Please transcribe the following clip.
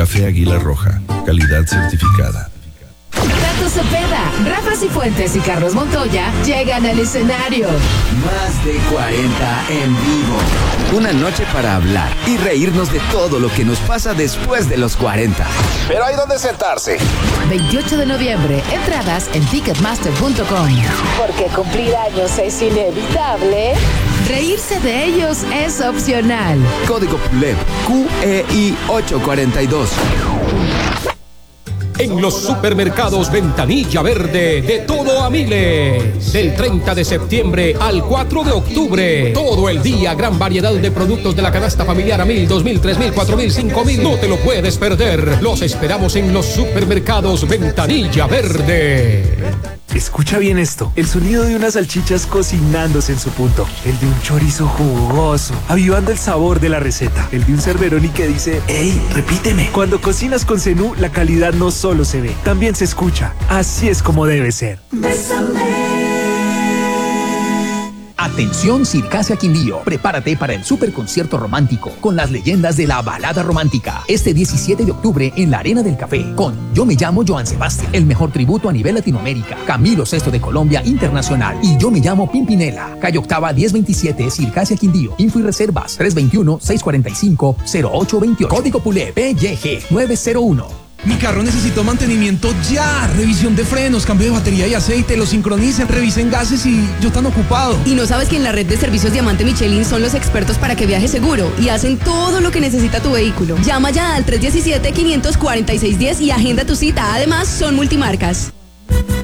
Café Águila Roja, calidad certificada. Tato Cepeda, Rafa Cifuentes y Carlos Montoya llegan al escenario. Más de 40 en vivo. Una noche para hablar y reírnos de todo lo que nos pasa después de los 40. Pero hay donde sentarse. 28 de noviembre, entradas en ticketmaster.com. Porque cumplir años es inevitable, reírse de ellos es opcional. Código PULEP QEI 842. En los supermercados Ventanilla Verde, de todo a miles. Del 30 de septiembre al 4 de octubre. Todo el día, gran variedad de productos de la canasta familiar a 1,000, 2,000, 3,000, 4,000, 5,000. No te lo puedes perder. Los esperamos en los supermercados Ventanilla Verde. Escucha bien esto, el sonido de unas salchichas cocinándose en su punto, el de un chorizo jugoso, avivando el sabor de la receta, el de un Cerberoni que dice, ¡Ey, repíteme! Cuando cocinas con Zenú, la calidad no solo se ve, también se escucha. Así es como debe ser. Bésame. Atención Circasia Quindío, prepárate para el superconcierto romántico con las leyendas de la balada romántica. Este 17 de octubre en la Arena del Café con Yo me llamo Joan Sebastián, el mejor tributo a nivel Latinoamérica, Camilo VI de Colombia Internacional y Yo me llamo Pimpinela. Calle Octava 1027 Circasia Quindío. Info y reservas 321-645-0828. Código PULEP PYG 901. Mi carro necesita mantenimiento ya. Revisión de frenos, cambio de batería y aceite, lo sincronicen, revisen gases y yo tan ocupado. ¿Y no sabes que en la red de servicios Diamante Michelin son los expertos para que viajes seguro y hacen todo lo que necesita tu vehículo? Llama ya al 317-546-10 y agenda tu cita. Además, son multimarcas.